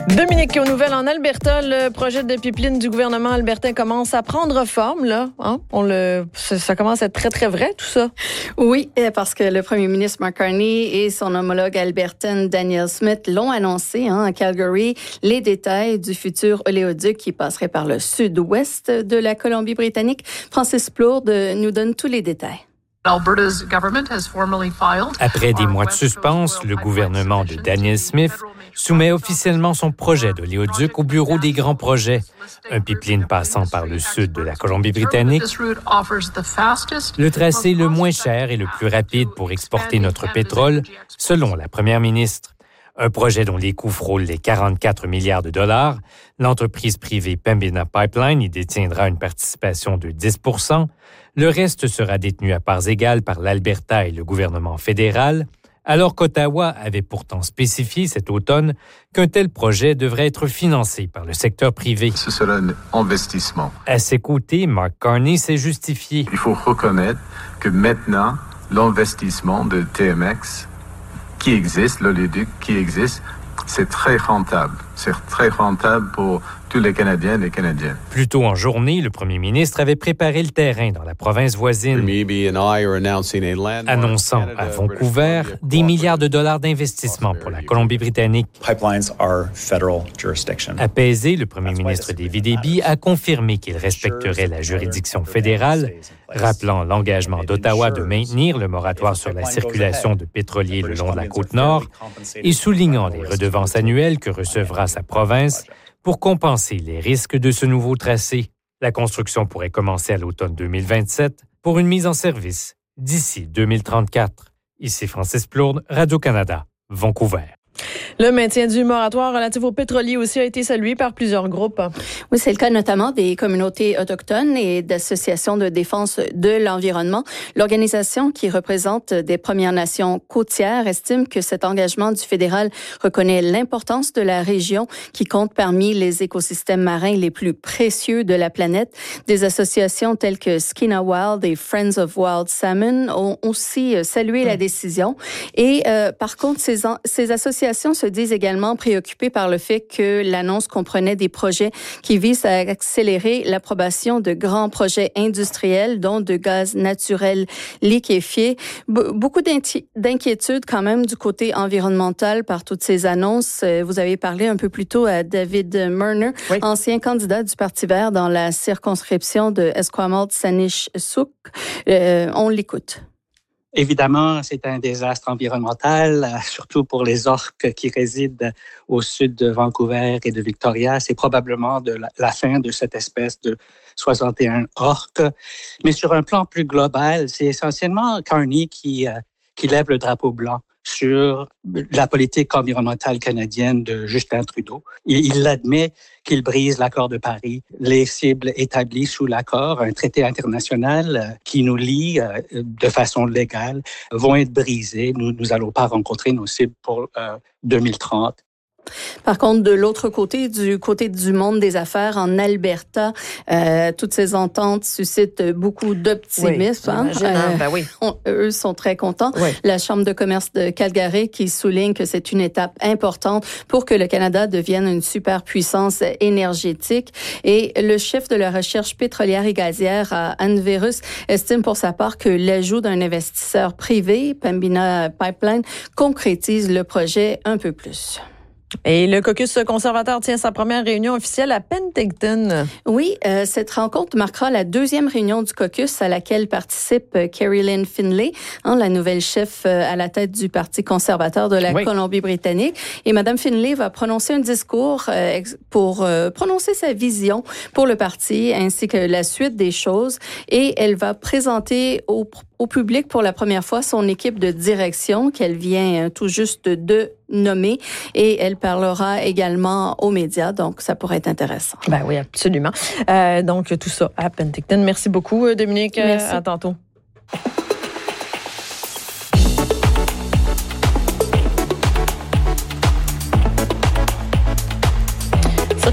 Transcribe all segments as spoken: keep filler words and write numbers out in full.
Dominique, aux nouvelles en Alberta, le projet de pipeline du gouvernement albertain commence à prendre forme, là. Hein? On le, ça, ça commence à être très, très vrai, tout ça. Oui, parce que le premier ministre Mark Carney et son homologue albertain Danielle Smith l'ont annoncé hein, à Calgary, les détails du futur oléoduc qui passerait par le sud-ouest de la Colombie-Britannique. Francis Plourde nous donne tous les détails. Après des mois de suspense, le gouvernement de Danielle Smith soumet officiellement son projet d'oléoduc au bureau des grands projets, un pipeline passant par le sud de la Colombie-Britannique, le tracé le moins cher et le plus rapide pour exporter notre pétrole, selon la première ministre. Un projet dont les coûts frôlent les quarante-quatre milliards de dollars. L'entreprise privée Pembina Pipeline y détiendra une participation de dix pour cent. Le reste sera détenu à parts égales par l'Alberta et le gouvernement fédéral, alors qu'Ottawa avait pourtant spécifié cet automne qu'un tel projet devrait être financé par le secteur privé. Ce sera un investissement. À ses côtés, Mark Carney s'est justifié. Il faut reconnaître que maintenant, l'investissement de T M X qui existe, l'oléoduc qui existe, c'est très rentable. C'est très rentable pour tous les Canadiens et les Canadiennes. Plus tôt en journée, le premier ministre avait préparé le terrain dans la province voisine, annonçant à Vancouver des milliards de dollars d'investissement pour la Colombie-Britannique. Apaisé, le premier ministre David Eby a confirmé qu'il respecterait la juridiction fédérale, rappelant l'engagement d'Ottawa de maintenir le moratoire sur la circulation de pétroliers le long de la Côte-Nord et soulignant les redevances annuelles que recevra sa province pour compenser les risques de ce nouveau tracé. La construction pourrait commencer à l'automne deux mille vingt-sept pour une mise en service d'ici deux mille trente-quatre. Ici Francis Plourde, Radio-Canada, Vancouver. Le maintien du moratoire relatif aux pétroliers aussi a été salué par plusieurs groupes. Oui, c'est le cas notamment des communautés autochtones et d'associations de défense de l'environnement. L'organisation qui représente des Premières Nations côtières estime que cet engagement du fédéral reconnaît l'importance de la région qui compte parmi les écosystèmes marins les plus précieux de la planète. Des associations telles que Skinna Wild et Friends of Wild Salmon ont aussi salué la décision. Et euh, par contre, ces, en, ces associations se disent également préoccupées par le fait que l'annonce comprenait des projets qui visent à accélérer l'approbation de grands projets industriels, dont de gaz naturel liquéfié. Be- beaucoup d'inti- d'inquiétudes quand même du côté environnemental par toutes ces annonces. Vous avez parlé un peu plus tôt à David Murner, oui. ancien candidat du Parti vert dans la circonscription de Esquimalt-Saanich-Sooke. Euh, on l'écoute. Évidemment, c'est un désastre environnemental, surtout pour les orques qui résident au sud de Vancouver et de Victoria. C'est probablement de la, la fin de cette espèce de soixante et un orques. Mais sur un plan plus global, c'est essentiellement Carney qui, euh, qui lève le drapeau blanc sur la politique environnementale canadienne de Justin Trudeau. Il, il admet qu'il brise l'accord de Paris. Les cibles établies sous l'accord, un traité international qui nous lie euh, de façon légale, vont être brisées. Nous n'allons pas rencontrer nos cibles pour euh, deux mille trente. Par contre, de l'autre côté, du côté du monde des affaires, en Alberta, euh, toutes ces ententes suscitent beaucoup d'optimisme. Oui, hein? euh, ben oui. on, eux sont très contents. Oui. La Chambre de commerce de Calgary qui souligne que c'est une étape importante pour que le Canada devienne une superpuissance énergétique. Et le chef de la recherche pétrolière et gazière à Anverus estime pour sa part que l'ajout d'un investisseur privé, Pembina Pipeline, concrétise le projet un peu plus. Et le caucus conservateur tient sa première réunion officielle à Penticton. Oui, euh, cette rencontre marquera la deuxième réunion du caucus à laquelle participe euh, Kerry-Lynne Finlay, hein, la nouvelle chef euh, à la tête du Parti conservateur de la oui. Colombie-Britannique. Et Mme Finlay va prononcer un discours euh, pour euh, prononcer sa vision pour le parti ainsi que la suite des choses. Et elle va présenter au, au public pour la première fois son équipe de direction qu'elle vient euh, tout juste de nommer et elle parlera également aux médias, donc ça pourrait être intéressant. Ben oui, absolument. Euh, donc tout ça à Penticton. Merci beaucoup, Dominique. Merci. À tantôt.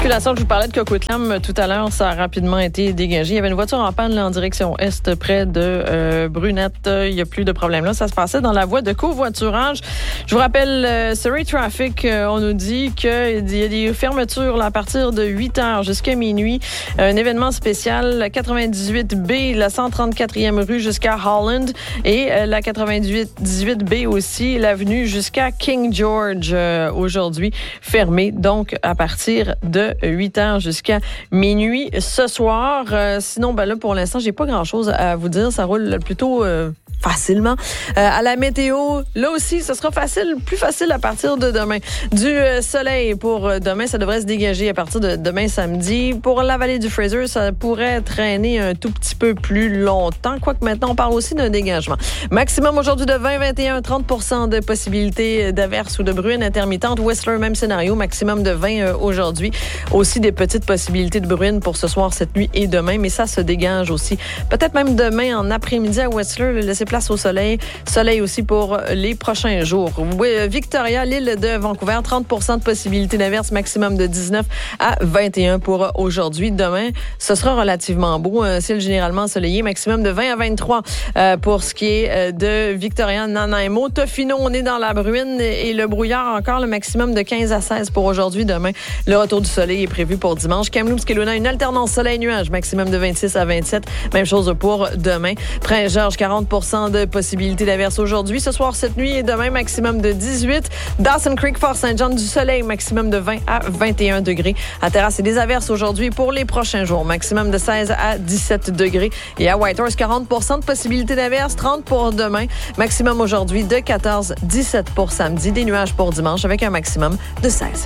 circulation, je vous parlais de Coquitlam tout à l'heure, ça a rapidement été dégagé. Il y avait une voiture en panne là, en direction est près de euh, Brunette. Il n'y a plus de problème là. Ça se passait dans la voie de covoiturage. Je vous rappelle, euh, Surrey Traffic, euh, on nous dit qu'il y a des fermetures là, à partir de huit heures jusqu'à minuit. Un événement spécial, la quatre-vingt-dix-huit B, la cent trente-quatrième rue jusqu'à Holland et euh, la quatre-vingt-dix-huit B aussi, l'avenue jusqu'à King George euh, aujourd'hui, fermée donc à partir de huit heures jusqu'à minuit ce soir. Euh, sinon, ben là, pour l'instant, j'ai pas grand-chose à vous dire. Ça roule plutôt euh, facilement. Euh, à la météo, là aussi, ce sera facile, plus facile à partir de demain. Du euh, soleil pour euh, demain, ça devrait se dégager à partir de demain samedi. Pour la vallée du Fraser, ça pourrait traîner un tout petit peu plus longtemps, quoique maintenant, on parle aussi d'un dégagement. Maximum aujourd'hui de vingt, vingt et un, trente pour cent de possibilités d'averses ou de bruines intermittentes. Whistler, même scénario, maximum de vingt euh, aujourd'hui. Aussi des petites possibilités de bruines pour ce soir, cette nuit et demain, mais ça se dégage aussi. Peut-être même demain en après-midi à Whistler, laisser place au soleil. Soleil aussi pour les prochains jours. Oui, Victoria, l'île de Vancouver, trente pour cent de possibilités d'averses, maximum de dix-neuf à vingt et un pour aujourd'hui. Demain, ce sera relativement beau. Un ciel généralement ensoleillé, maximum de vingt à vingt-trois euh, pour ce qui est euh, de Victoria, Nanaimo. Tofino, on est dans la bruine et le brouillard encore, le maximum de quinze à seize pour aujourd'hui. Demain, le retour du soleil est prévu pour dimanche. Kamloops, Kelowna, une alternance soleil-nuage, maximum de vingt-six à vingt-sept. Même chose pour demain. Prince-Georges, quarante pour cent de possibilités d'averses aujourd'hui. Ce soir, cette nuit et demain, maximum de dix-huit. Dawson Creek, Fort-Saint-Jean, du soleil, maximum de vingt à vingt et un degrés. À Terrasse, c'est des averses aujourd'hui pour les prochains jours. Maximum de seize à dix-sept degrés. Et à Whitehorse, quarante pour cent de possibilités d'averses, trente pour demain. Maximum aujourd'hui de quatorze à dix-sept pour samedi. Des nuages pour dimanche avec un maximum de seize.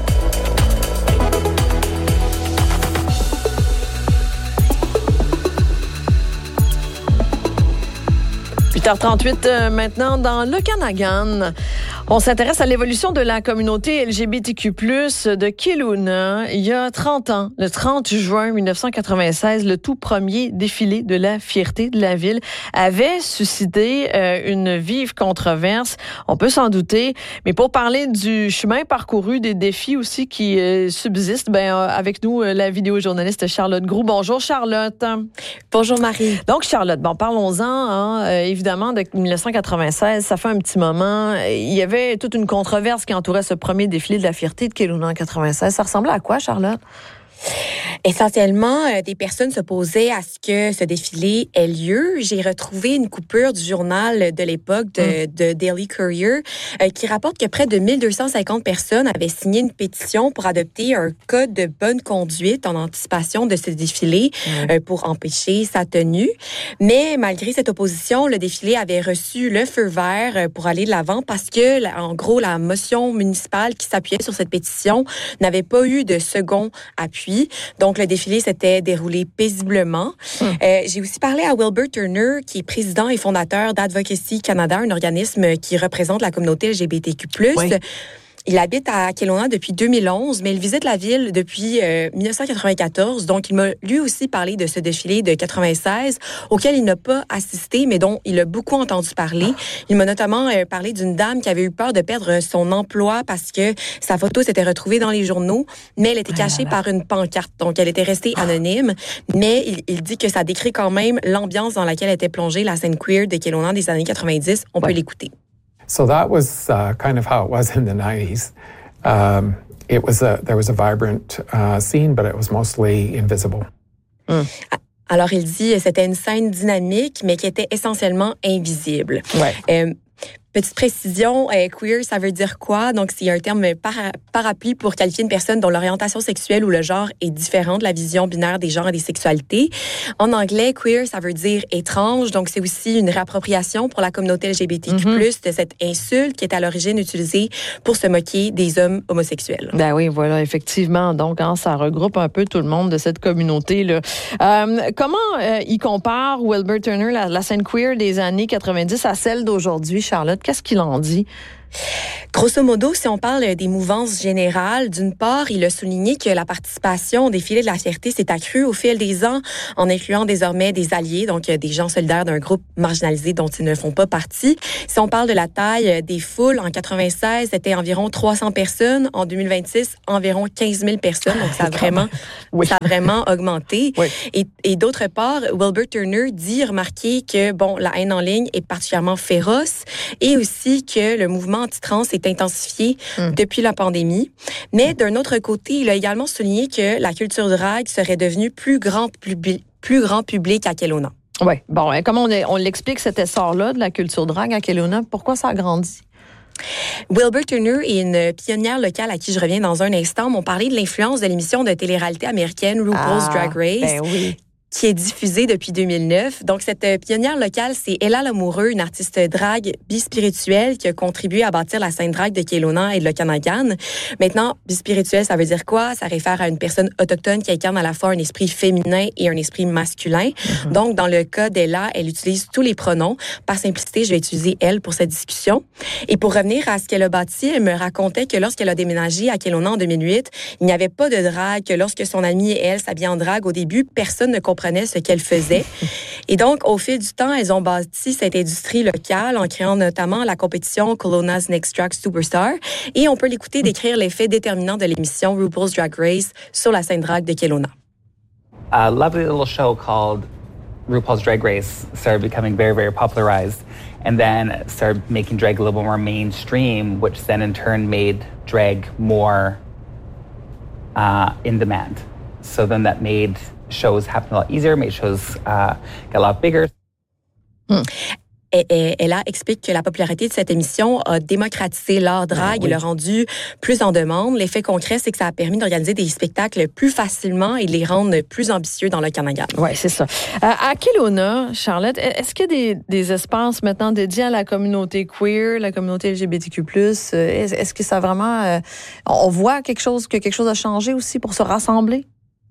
huit heures trente-huit euh, maintenant dans l'Okanagan. On s'intéresse à l'évolution de la communauté L G B T Q plus, de Kelowna. Il y a trente ans, le trente juin mille neuf cent quatre-vingt-seize, le tout premier défilé de la fierté de la ville avait suscité euh, une vive controverse. On peut s'en douter. Mais pour parler du chemin parcouru, des défis aussi qui euh, subsistent, ben, euh, avec nous, euh, la vidéojournaliste Charlotte Groulx. Bonjour Charlotte. Bonjour Marie. Donc Charlotte, bon, parlons-en, hein, euh, évidemment, de mille neuf cent quatre-vingt-seize, ça fait un petit moment. Il y avait toute une controverse qui entourait ce premier défilé de la fierté de Kelowna en quatre-vingt-seize. Ça ressemblait à quoi, Charlotte? Essentiellement, euh, des personnes s'opposaient à ce que ce défilé ait lieu. J'ai retrouvé une coupure du journal de l'époque de, mm. de Daily Courier euh, qui rapporte que près de mille deux cent cinquante personnes avaient signé une pétition pour adopter un code de bonne conduite en anticipation de ce défilé mm. euh, pour empêcher sa tenue. Mais malgré cette opposition, le défilé avait reçu le feu vert pour aller de l'avant parce que, en gros, la motion municipale qui s'appuyait sur cette pétition n'avait pas eu de second appui. Donc, le défilé s'était déroulé paisiblement. Hum. Euh, j'ai aussi parlé à Wilbur Turner, qui est président et fondateur d'Advocacy Canada, un organisme qui représente la communauté L G B T Q plus. Oui. Il habite à Kelowna depuis deux mille onze, mais il visite la ville depuis euh, mille neuf cent quatre-vingt-quatorze. Donc, il m'a lui aussi parlé de ce défilé de quatre-vingt-seize, auquel il n'a pas assisté, mais dont il a beaucoup entendu parler. Il m'a notamment euh, parlé d'une dame qui avait eu peur de perdre son emploi parce que sa photo s'était retrouvée dans les journaux, mais elle était cachée par une pancarte. Donc, elle était restée anonyme. Mais il, il dit que ça décrit quand même l'ambiance dans laquelle était plongée la scène queer de Kelowna des années quatre-vingt-dix. On ouais. peut l'écouter. So that was uh, kind of how it was in the nineties. Um, it was a, there was a vibrant uh, scene, but it was mostly invisible. Mm. Alors, il dit que c'était une scène dynamique, mais qui était essentiellement invisible. Ouais. Euh, Petite précision, euh, queer, ça veut dire quoi? Donc, c'est un terme para- parapluie pour qualifier une personne dont l'orientation sexuelle ou le genre est différent de la vision binaire des genres et des sexualités. En anglais, queer, ça veut dire étrange. Donc, c'est aussi une réappropriation pour la communauté L G B T Q plus, mm-hmm. de cette insulte qui est à l'origine utilisée pour se moquer des hommes homosexuels. Ben oui, voilà, effectivement. Donc, hein, ça regroupe un peu tout le monde de cette communauté-là. Euh, comment euh, il compare Wilbur Turner, la, la scène queer des années quatre-vingt-dix, à celle d'aujourd'hui, Charlotte? Qu'est-ce qu'il en dit? Grosso modo, si on parle des mouvances générales, d'une part, il a souligné que la participation au défilé de la fierté s'est accrue au fil des ans, en incluant désormais des alliés, donc des gens solidaires d'un groupe marginalisé dont ils ne font pas partie. Si on parle de la taille des foules, en quatre-vingt-seize, c'était environ trois cents personnes. En deux mille vingt-six, environ quinze mille personnes. Donc, ça a vraiment, oui. ça a vraiment augmenté. Oui. Et, et d'autre part, Wilbur Turner dit remarquer que, bon, la haine en ligne est particulièrement féroce et aussi que le mouvement anti-trans est intensifié mm. depuis la pandémie. Mais d'un autre côté, il a également souligné que la culture drague serait devenue plus grand, plus, plus grand public à Kelowna. Oui. Bon, comme on, on l'explique, cet essor-là de la culture drague à Kelowna, pourquoi ça a grandi? Wilbur Turner et une pionnière locale à qui je reviens dans un instant m'ont parlé de l'influence de l'émission de télé-réalité américaine RuPaul's ah, Drag Race. Ben oui. Qui est diffusée depuis deux mille neuf. Donc, cette pionnière locale, c'est Ella Lamoureux, une artiste drague bispirituelle qui a contribué à bâtir la scène drague de Kelowna et de l'Okanagan. Maintenant, bispirituelle, ça veut dire quoi? Ça réfère à une personne autochtone qui incarne à la fois un esprit féminin et un esprit masculin. Mm-hmm. Donc, dans le cas d'Ella, elle utilise tous les pronoms. Par simplicité, je vais utiliser elle pour cette discussion. Et pour revenir à ce qu'elle a bâti, elle me racontait que lorsqu'elle a déménagé à Kelowna en deux mille huit, il n'y avait pas de drague, que lorsque son amie et elle s'habillaient en drague au début, personne ne comprenait ce qu'elle faisait. Et donc, au fil du temps, elles ont bâti cette industrie locale en créant notamment la compétition Kelowna's Next Drag Superstar. Et on peut l'écouter décrire les faits déterminants de l'émission RuPaul's Drag Race sur la scène drague de Kelowna. A lovely little show called RuPaul's Drag Race started becoming very, very popularized and then started making drag a little more mainstream, which then in turn made drag more uh, in demand. So then that made shows happen a lot easier, made shows uh, get a lot bigger. Hmm. Et, et, Ella explique que la popularité de cette émission a démocratisé l'art drague oui. et l'a rendu plus en demande. L'effet concret, c'est que ça a permis d'organiser des spectacles plus facilement et de les rendre plus ambitieux dans le Canada. Oui, c'est ça. Euh, à Kelowna, Charlotte, est-ce qu'il y a des, des espaces maintenant dédiés à la communauté queer, la communauté L G B T Q plus? Est-ce, est-ce que ça vraiment... Euh, on voit quelque chose, que quelque chose a changé aussi pour se rassembler?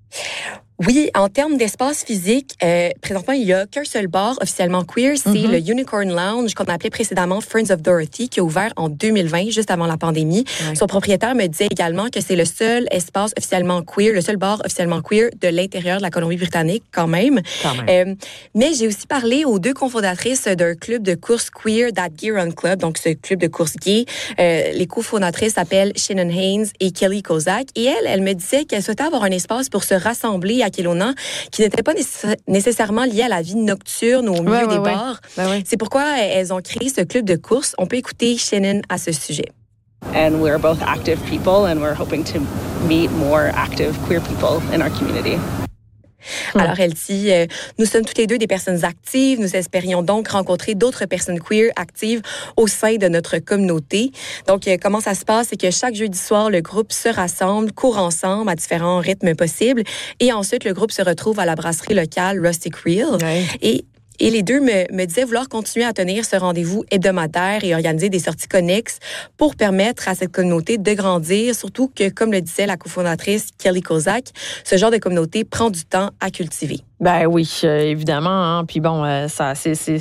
Oui, en termes d'espace physique, euh, présentement, il n'y a qu'un seul bar officiellement queer, c'est mm-hmm. le Unicorn Lounge, qu'on appelait précédemment Friends of Dorothy, qui a ouvert en deux mille vingt, juste avant la pandémie. Ouais. Son propriétaire me disait également que c'est le seul espace officiellement queer, le seul bar officiellement queer de l'intérieur de la Colombie-Britannique, quand même. Quand même. Euh, mais j'ai aussi parlé aux deux cofondatrices d'un club de course queer, That Gay Run Club, donc ce club de course gay. Euh, les cofondatrices s'appellent Shannon Haynes et Kelly Kozak. Et elle, elle me disait qu'elle souhaitait avoir un espace pour se rassembler à Kelowna, qui n'était pas nécess- nécessairement lié à la vie nocturne ou au milieu ouais, des ouais, bars. Ouais. Ouais. C'est pourquoi elles ont créé ce club de course. On peut écouter Shannon à ce sujet. And we're both active people and we're hoping to meet more active queer people in our community. Alors, elle dit, euh, nous sommes toutes les deux des personnes actives. Nous espérions donc rencontrer d'autres personnes queer actives au sein de notre communauté. Donc, euh, comment ça se passe? C'est que chaque jeudi soir, le groupe se rassemble, court ensemble à différents rythmes possibles. Et ensuite, le groupe se retrouve à la brasserie locale Rustic Reel. Ouais. Et Et les deux me, me disaient vouloir continuer à tenir ce rendez-vous hebdomadaire et organiser des sorties connexes pour permettre à cette communauté de grandir, surtout que, comme le disait la cofondatrice Kelly Kozak, ce genre de communauté prend du temps à cultiver. Ben oui, euh, évidemment. Hein. Puis bon, euh, ça, c'est... c'est...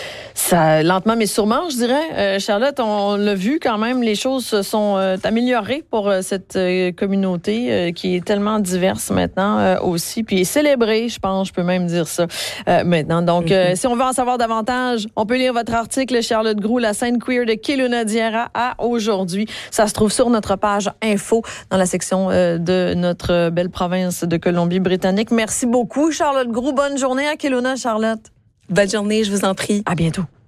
Ça, lentement, mais sûrement, je dirais. Euh, Charlotte, on l'a vu quand même, les choses se sont euh, améliorées pour euh, cette euh, communauté euh, qui est tellement diverse maintenant euh, aussi, puis célébrée, je pense, je peux même dire ça euh, maintenant. Donc, mm-hmm. euh, si on veut en savoir davantage, on peut lire votre article, Charlotte Groulx, la scène queer de Kelowna d'hier à aujourd'hui. Ça se trouve sur notre page info dans la section euh, de notre belle province de Colombie-Britannique. Merci beaucoup, Charlotte Groulx. Bonne journée à Kelowna, Charlotte. Bonne journée, je vous en prie. À bientôt.